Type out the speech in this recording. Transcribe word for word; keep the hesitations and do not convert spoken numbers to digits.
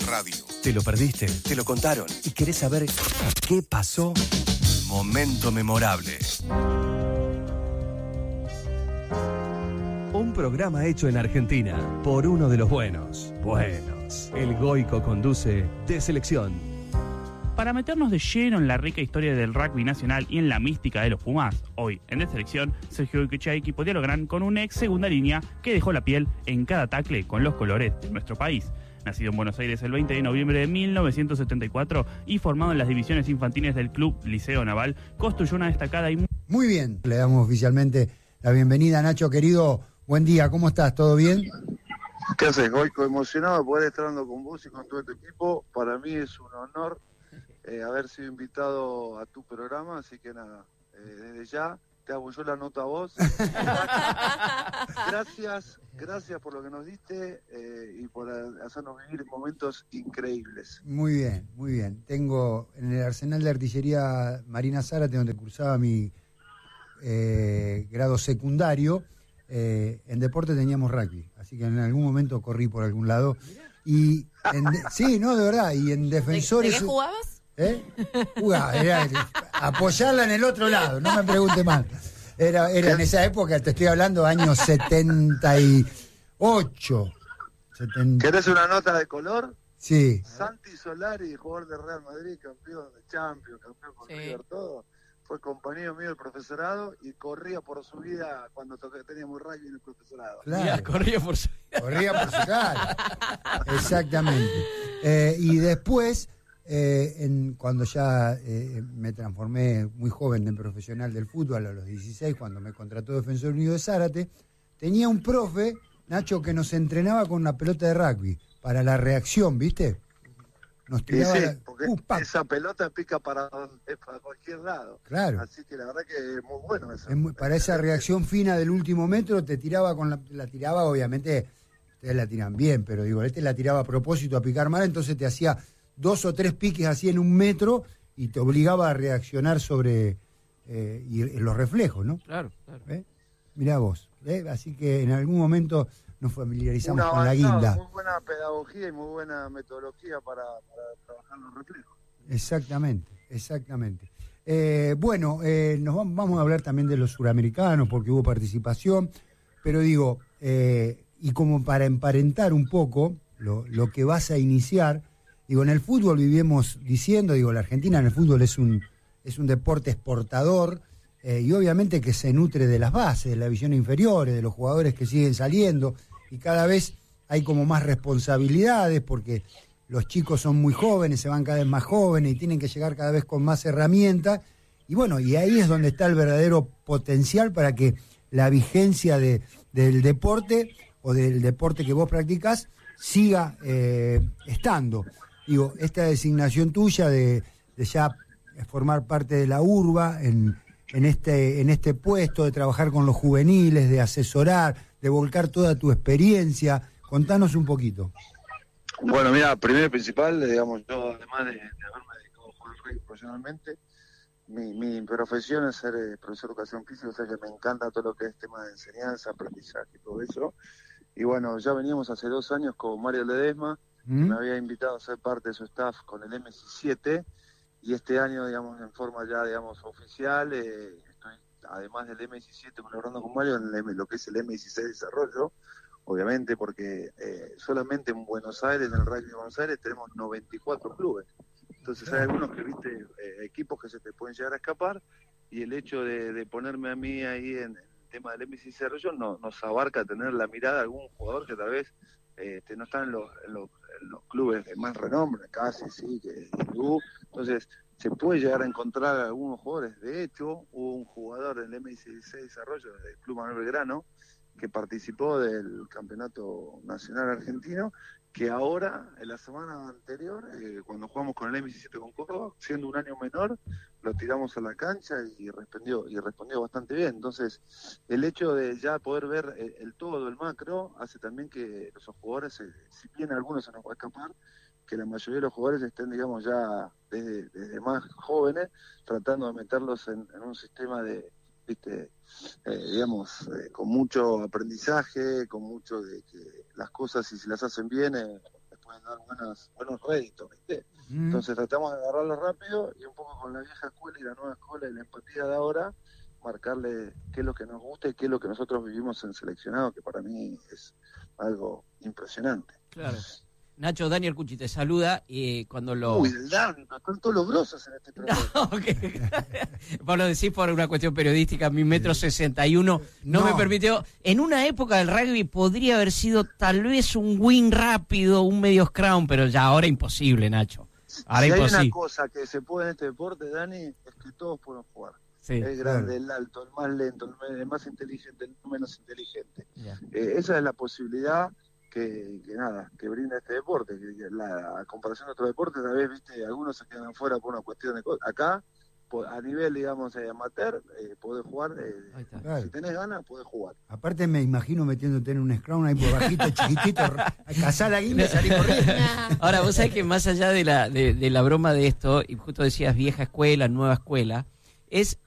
Radio. ¿Te lo perdiste? ¿Te lo contaron? ¿Y querés saber qué pasó? Momento memorable. Un programa hecho en Argentina por uno de los buenos. Buenos. El Goico conduce De Selección. Para meternos de lleno en la rica historia del rugby nacional y en la mística de los Pumas, hoy en De Selección, Sergio Goicoechea y equipo dialogarán con un ex segunda línea que dejó la piel en cada tackle con los colores de nuestro país. Nacido en Buenos Aires el veinte de noviembre de mil novecientos setenta y cuatro y formado en las divisiones infantiles del Club Liceo Naval, construyó una destacada y... Muy bien, le damos oficialmente la bienvenida, Nacho, querido. Buen día, ¿cómo estás? ¿Todo bien? ¿Qué haces, Goico? Emocionado de poder estar hablando con vos y con todo tu equipo. Para mí es un honor eh, haber sido invitado a tu programa, así que nada, eh, desde ya te hago yo la nota a vos. Gracias, gracias por lo que nos diste eh, y por hacernos vivir momentos increíbles. Muy bien, muy bien. Tengo en el Arsenal de Artillería Marina Zárate, donde cursaba mi eh, grado secundario, eh, en deporte teníamos rugby, así que en algún momento corrí por algún lado. Y en de, sí, no, de verdad, y en defensores... ¿De qué jugabas? ¿Eh? Jugaba, era apoyarla en el otro lado, no me pregunte mal. Era, era en esa época, te estoy hablando, años setenta y ocho. setenta. ¿Querés una nota de color? Sí. Santi Solari, jugador de Real Madrid, campeón de Champions, campeón con Sí. River, todo. Fue compañero mío del profesorado y corría por su vida cuando toque, teníamos rugby en el profesorado. Claro. Ya, corría por su... Corría por su cara. Exactamente. Eh, y después, eh, en, cuando ya eh, me transformé muy joven en profesional del fútbol, a los dieciséis, cuando me contrató Defensor Unido de Zárate, tenía un profe, Nacho, que nos entrenaba con una pelota de rugby para la reacción, ¿viste? Nos Y tiraba sí, la... porque uh, pa. esa pelota pica para, donde, para cualquier lado. Claro. Así que la verdad que es muy bueno eso. Es muy- para esa reacción fina del último metro, te tiraba con la, la tiraba, obviamente, ustedes la tiran bien, pero digo, este la tiraba a propósito a picar mal, entonces te hacía dos o tres piques así en un metro y te obligaba a reaccionar sobre eh, y, y los reflejos, ¿no? Claro, claro. ¿Eh? Mirá vos, ¿eh? Así que en algún momento nos familiarizamos Una con la avanzada, guinda. muy buena pedagogía y muy buena metodología para, para trabajar los reflejos. Exactamente, exactamente. Eh, bueno, eh, nos vamos, vamos a hablar también de los suramericanos porque hubo participación, pero digo, eh, y como para emparentar un poco lo, lo que vas a iniciar, digo, en el fútbol vivimos diciendo, digo, la Argentina en el fútbol es un, es un deporte exportador eh, y obviamente que se nutre de las bases, de la división inferiores, de los jugadores que siguen saliendo y cada vez hay como más responsabilidades porque los chicos son muy jóvenes, se van cada vez más jóvenes y tienen que llegar cada vez con más herramientas. Y bueno, y ahí es donde está el verdadero potencial para que la vigencia de, del deporte o del deporte que vos practicás siga eh, estando. Digo, esta designación tuya de, de ya formar parte de la urba en, en, este, en este puesto, de trabajar con los juveniles, de asesorar, de volcar toda tu experiencia. Contanos un poquito. Bueno, mira, primero y principal, digamos, yo además de, de haberme dedicado a jugar al rugby profesionalmente, mi, mi profesión es ser eh, profesor de educación física, o sea que me encanta todo lo que es tema de enseñanza, aprendizaje y todo eso. Y bueno, ya veníamos hace dos años con Mario Ledesma, ¿Mm? que me había invitado a ser parte de su staff con el M diecisiete, y este año, digamos, en forma ya, digamos, oficial, eh, estoy, además del M diecisiete, colaborando con Mario en el M, lo que es el M dieciséis Desarrollo, obviamente porque eh, solamente en Buenos Aires, en el rugby de Buenos Aires, tenemos noventa y cuatro clubes. Entonces hay algunos que, viste, eh, equipos que se te pueden llegar a escapar, y el hecho de, de ponerme a mí ahí en, en el tema del M dieciséis Desarrollo no, nos abarca tener la mirada de algún jugador que tal vez eh, no está en los, en, los, en los clubes de más renombre, casi, sí, que I N U. Entonces se puede llegar a encontrar algunos jugadores. De hecho, hubo un jugador del M dieciséis Desarrollo del Club Manuel Belgrano que participó del campeonato nacional argentino, que ahora, en la semana anterior, eh, cuando jugamos con el M diecisiete con Córdoba, siendo un año menor, lo tiramos a la cancha y respondió y respondió bastante bien. Entonces, el hecho de ya poder ver el, el todo, el macro, hace también que los jugadores, eh, si bien algunos se nos va a escapar, que la mayoría de los jugadores estén, digamos, ya desde, desde más jóvenes, tratando de meterlos en, en un sistema de, viste, eh, digamos, eh, con mucho aprendizaje, con mucho de que las cosas, si se las hacen bien, eh, pueden dar buenos, buenos réditos, ¿viste? Mm. Entonces tratamos de agarrarlo rápido y un poco con la vieja escuela y la nueva escuela y la empatía de ahora, marcarle qué es lo que nos gusta y qué es lo que nosotros vivimos en seleccionado, que para mí es algo impresionante. Claro. Nacho, Daniel Cuchi te saluda y cuando lo... Uy, el Dan, están todos los grosos en este programa. No, que... Vos lo decís por una cuestión periodística, mi metro sesenta y uno no, no me permitió. En una época del rugby podría haber sido tal vez un win rápido, un medio scrum, pero ya ahora imposible, Nacho. Ahora si imposible. Hay una cosa que se puede en este deporte, Dani, es que todos pueden jugar. Sí, el grande, claro. El alto, el más lento, el más inteligente, el menos inteligente. Yeah. Eh, esa es la posibilidad que, que nada, que brinda este deporte. Que la a comparación de otros deportes, tal vez, viste, algunos se quedan fuera por una cuestión de cosas. Acá, a nivel, digamos, eh, amateur, eh, podés jugar, eh, claro. Si tenés ganas, podés jugar. Aparte me imagino metiéndote en un scrum ahí por bajito, chiquitito, a cazar la guinda y salir corriendo. Ahora, vos sabés que más allá de la, de, de la broma de esto, y justo decías vieja escuela, nueva escuela, es